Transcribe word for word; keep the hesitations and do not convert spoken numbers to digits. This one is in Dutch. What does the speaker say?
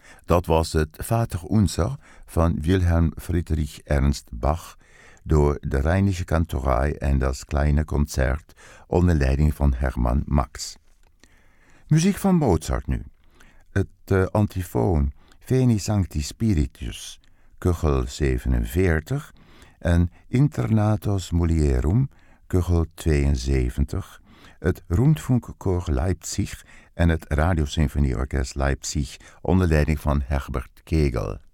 Dat was het Vaterunser van Wilhelm Friedrich Ernst Bach door de Rheinische Kantorei en das Kleine Concert onder leiding van Hermann Max. Muziek van Mozart nu. Het uh, antifoon Veni Sancti Spiritus, kuchel zevenenveertig en Internatos Mulierum, kuchel tweeënzeventig, het Rundfunkchor Leipzig en het Radiosymfonieorkest Leipzig onder leiding van Herbert Kegel.